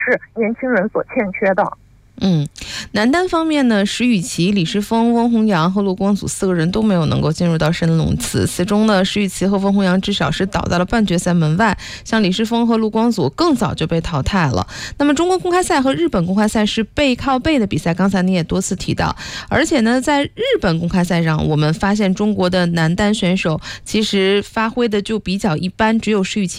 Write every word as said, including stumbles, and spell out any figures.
是年轻人所欠缺的。 嗯，男单方面呢，石宇奇、李诗沣、温宏洋和陆光祖四个人都没有能够进入到深龙次。其中呢，石宇奇和温宏洋至少是倒在了半决赛门外，像李诗沣和陆光祖更早就被淘汰了。那么中国公开赛和日本公开赛是背靠背的比赛，刚才你也多次提到。而且呢，在日本公开赛上，我们发现中国的男单选手其实发挥的就比较一般，只有石宇奇